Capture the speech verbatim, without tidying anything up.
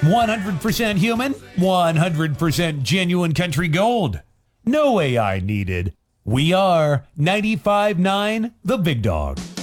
one hundred percent human, one hundred percent genuine country gold. No A I needed. We are ninety-five point nine The Big Dog.